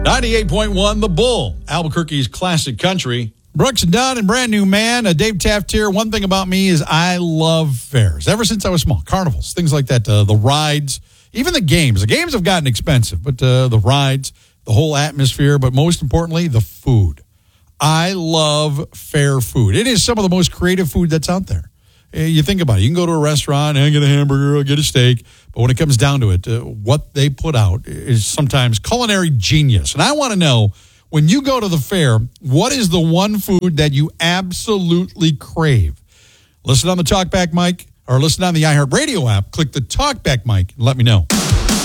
98.1 The Bull, Albuquerque's classic country. Brooks and Dunn and brand new man, Dave Taft here. One thing about me is I love fairs. Ever since I was small, carnivals, things like that, the rides, even the games. The games have gotten expensive, but the rides, the whole atmosphere, but most importantly, the food. I love fair food. It is some of the most creative food that's out there. You think about it. You can go to a restaurant and get a hamburger or get a steak, but when it comes down to it, what they put out is sometimes culinary genius. And I want to know, when you go to the fair, what is the one food that you absolutely crave? Listen on the TalkBack mic or listen on the iHeartRadio app. Click the TalkBack mic and let me know.